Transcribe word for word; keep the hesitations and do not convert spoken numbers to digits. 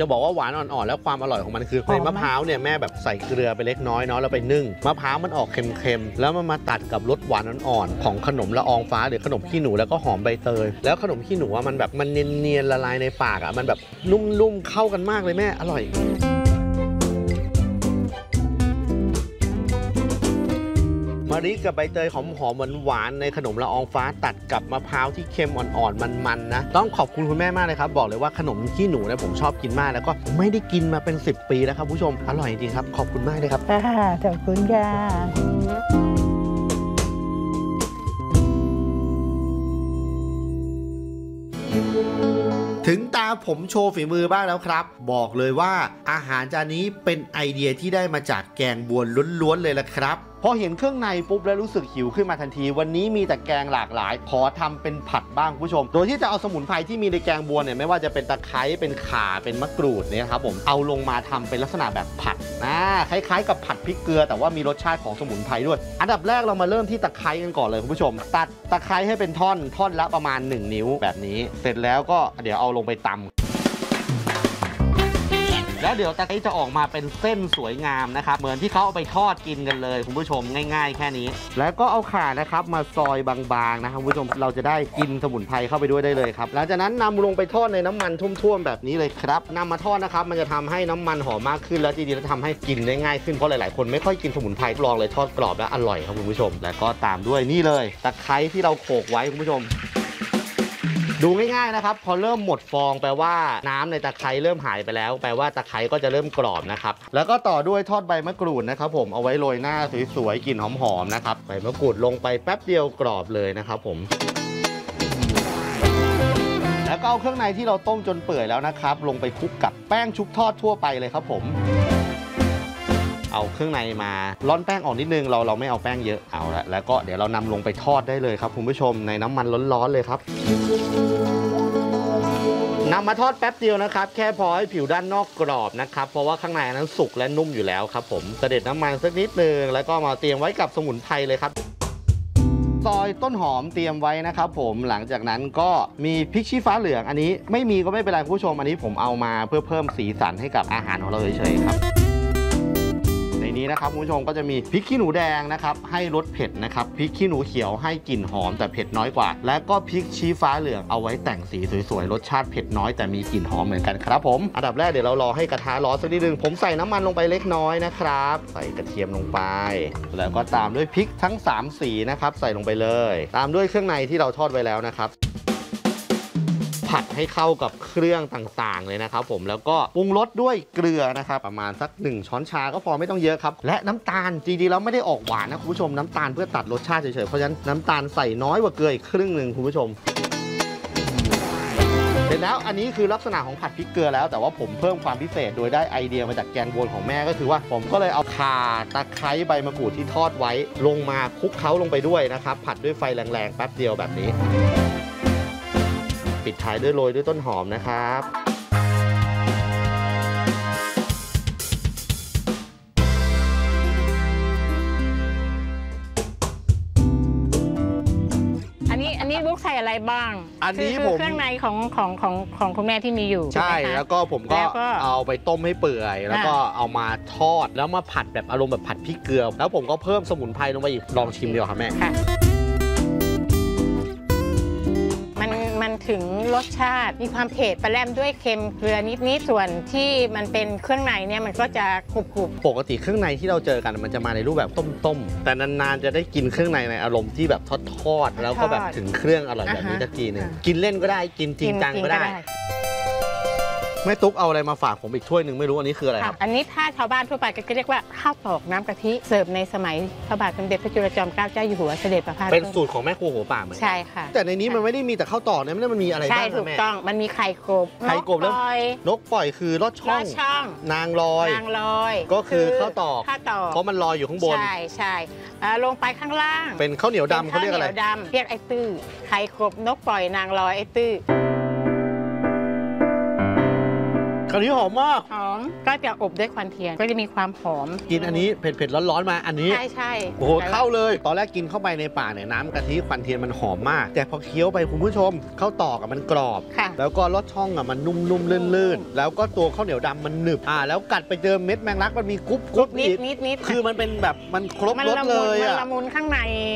จะบอกว่าหวานอ่อนๆแล้วความอร่อยของมันคือในมะพร้าวเนี่ยแม่แบบใส่เกลือไปเล็กน้อยเนาะแล้วไปนึ่งมะพร้าวมันออกเค็มๆแล้วมันมาตัดกับรสหวานอ่อนๆของขนมละอองฟ้าหรือขนมขี้หนูแล้วก็หอมใบเตยแล้วขนมขี้หนูมันแบบมันเนียนๆละลายในปากอ่ะมันแบบนุ่มๆเข้ากันมากเลยแม่อร่อยมะลิกับใบเตยหอมๆหวานๆในขนมละอองฟ้าตัดกับมะพร้าวที่เค็มอ่อนๆมันๆนะต้องขอบคุณคุณแม่มากเลยครับบอกเลยว่าขนมขี้หนูเนี่ยผมชอบกินมากแล้วก็ไม่ได้กินมาเป็นสิบปีแล้วครับผู้ชมอร่อยจริงครับขอบคุณมากเลยครับค่ะขอบคุณค่ะถึงตาผมโชว์ฝีมือบ้างแล้วครับบอกเลยว่าอาหารจานนี้เป็นไอเดียที่ได้มาจากแกงบวนล้วนๆเลยละครับพอเห็นเครื่องในปุ๊บแล้วรู้สึกหิวขึ้นมาทันทีวันนี้มีแต่แกงหลากหลายขอทำเป็นผัดบ้างผู้ชมโดยที่จะเอาสมุนไพรที่มีในแกงบวนเนี่ยไม่ว่าจะเป็นตะไคร้เป็นข่าเป็นมะกรูดเนี่ยครับผมเอาลงมาทำเป็นลักษณะแบบผัดนะคล้ายๆกับผัดพริกเกลือแต่ว่ามีรสชาติของสมุนไพรด้วยอันดับแรกเรามาเริ่มที่ตะไคร้กันก่อนเลยคุณผู้ชมตัดตะไคร้ให้เป็นท่อนท่อนละประมาณหนึ่งนิ้วแบบนี้เสร็จแล้วก็เดี๋ยวเอาลงไปตำแล้วเดี๋ยวตะไคร้จะออกมาเป็นเส้นสวยงามนะครับเหมือนที่เขาเอาไปทอดกินกันเลยคุณผู้ชมง่ายๆแค่นี้แล้วก็เอาข่านะครับมาซอยบางๆนะครับคุณผู้ชมเราจะได้กินสมุนไพรเข้าไปด้วยได้เลยครับหลังจากนั้นนำลงไปทอดในน้ำมันท่วมๆแบบนี้เลยครับนำมาทอดนะครับมันจะทำให้น้ำมันหอมมากขึ้นแล้วจริงๆแล้วทำให้กินได้ง่ายขึ้นเพราะหลายๆคนไม่ค่อยกินสมุนไพรลองเลยทอดกรอบแล้วอร่อยครับคุณผู้ชมแล้วก็ตามด้วยนี่เลยตะไคร้ที่เราโขลกไว้คุณผู้ชมดูง่ายๆนะครับพอเริ่มหมดฟองแปลว่าน้ำในตะไคร้เริ่มหายไปแล้วแปลว่าตะไคร้ก็จะเริ่มกรอบนะครับแล้วก็ต่อด้วยทอดใบมะกรูดนะครับผมเอาไว้โรยหน้าสวยๆกลิ่นหอมๆนะครับใบมะกรูดลงไปแป๊บเดียวกรอบเลยนะครับผมแล้วก็เอาเครื่องในที่เราต้มจนเปื่อยแล้วนะครับลงไปคลุกกับแป้งชุบทอดทั่วไปเลยครับผมเอาเครื่องในมาร้อนแป้งออกนิดนึงเราเราไม่เอาแป้งเยอะเอาละแล้วก็เดี๋ยวเรานำลงไปทอดได้เลยครับคุณผู้ชมในน้ำมันร้อนๆเลยครับนำมาทอดแป๊บเดียวนะครับแค่พอให้ผิวด้านนอกกรอบนะครับเพราะว่าข้างในนั้นสุกและนุ่มอยู่แล้วครับผมเสด็จน้ำมันสักนิดนึงแล้วก็มาเตรียมไว้กับสมุนไพรเลยครับซอยต้นหอมเตรียมไว้นะครับผมหลังจากนั้นก็มีพริกชี้ฟ้าเหลืองอันนี้ไม่มีก็ไม่เป็นไรคุณผู้ชมอันนี้ผมเอามาเพื่อเพิ่มสีสันให้กับอาหารของเราเฉยๆครับในนี้นะครับคุณผู้ชมก็จะมีพริกขี้หนูแดงนะครับให้รสเผ็ดนะครับพริกขี้หนูเขียวให้กลิ่นหอมแต่เผ็ดน้อยกว่าและก็พริกชี้ฟ้าเหลืองเอาไว้แต่งสีสวยๆรสชาติเผ็ดน้อยแต่มีกลิ่นหอมเหมือนกันครับผมอันดับแรกเดี๋ยวเรารอให้กระทะร้อนสักนิดนึงผมใส่น้ำมันลงไปเล็กน้อยนะครับใส่กระเทียมลงไปแล้วก็ตามด้วยพริกทั้งสามสีนะครับใส่ลงไปเลยตามด้วยเครื่องในที่เราทอดไว้แล้วนะครับผัดให้เข้ากับเครื่องต่างๆเลยนะครับผมแล้วก็ปรุงรสด้วยเกลือนะครับประมาณสักหนึ่งช้อนชาก็พอไม่ต้องเยอะครับและน้ำตาลจริงๆแล้วไม่ได้ออกหวานนะคุณผู้ชมน้ำตาลเพื่อตัดรสชาติเฉยๆเพราะฉะนั้นน้ำตาลใส่น้อยกว่าเกลืออีกครึ่งหนึ่งคุณผู้ชมเสร็จแล้วอันนี้คือลักษณะของผัดพริกเกลือแล้วแต่ว่าผมเพิ่มความพิเศษโดยได้ไอเดียมาจากแกงบวนของแม่ก็คือว่าผมก็เลยเอาข่าตะไคร้ใบมะกรูดที่ทอดไว้ลงมาคลุกเคล้าลงไปด้วยนะครับผัดด้วยไฟแรงๆแป๊บเดียวแบบนี้ปิดท้ายด้วยโรยด้วยต้นหอมนะครับอันนี้อันนี้ลูกใส่อะไรบ้างอันนี้ผมเครื่องในของของของของคุณแม่ที่มีอยู่ใช่แล้วก็ผมก็เอาไปต้มให้เปื่อยแล้วก็เอามาทอดแล้วมาผัดแบบอารมณ์แบบผัดพริกเกลือแล้วผมก็เพิ่มสมุนไพรลงไปอีกลองชิมเดียวครับแม่มันถึงรสชาติมีความเผ็ดปลาแรมด้วยเค็มเกลือนิดๆส่วนที่มันเป็นเครื่องในเนี่ยมันก็จะกรุบๆปกติเครื่องในที่เราเจอกันมันจะมาในรูปแบบต้มๆแต่นานๆจะได้กินเครื่องในในอารมณ์ที่แบบทอดๆแล้วก็แบบถึงเครื่องอร่อยแบบนี้สักทีนึงกินเล่นก็ได้กินจริงจังก็ได้แม่ตุ๊กเอาอะไรมาฝากผมอีกถ้วยหนึ่งไม่รู้อันนี้คืออะไรครับอันนี้ถ้าชาวบ้านทั่วไปก็เรียกว่าข้าวตอกน้ำกะทิเสิร์ฟในสมัยพระบาทสมเด็จพระจุลจอมเกล้าเจ้าอยู่หัวเสด็จประพาสเป็นสูตรของแม่ครัวหัวป่าเหมือนใช่ค่ะแต่ในนี้มันไม่ได้มีแต่ข้าวตอกเนี่ยมันมีอะไรบ้างใช่ถูกต้องมันมีไข่กบไข่กบแล้วนกปล่อยคือลอดช่องนางลอยนางลอยก็คือข้าวตอกข้าวตอกเพราะมันลอยอยู่ข้างบนใช่ใช่ลงไปข้างล่างเป็นข้าวเหนียวดำเขาเรียกอะไรข้าวเหนียวดำเรียกไอ้ตื้อไข่กบนกปล่อยนางลอยไอ้ตื้อกะทิหอมมากหอมก็จะอบด้วยควันเทียนก็จะมีความหอมกินอันนี้เผ็ดๆร้อนๆมาอันนี้ใช่ใช่โอ้โหเข้าเลย ตอนแรกกินเข้าไปในปากเนี่ยน้ำกะทิควันเทียนมันหอมมาก แต่พอเคี้ยวไปคุณผู้ชมข้าวตอกอะมันกรอบค่ะแล้วก็รสช่องอะมันนุ่มๆลื่นๆ แล้วก็ตัวข้าวเหนียวดำมันหนึบอ่าแล้วกัดไปเจอเม็ดแมงลักมันมีกรุบกรุบนิดอีกนิดนิดคือมันเป็นแบบมันครบมันรสละเลมุนยมันอะละมุนข้างใน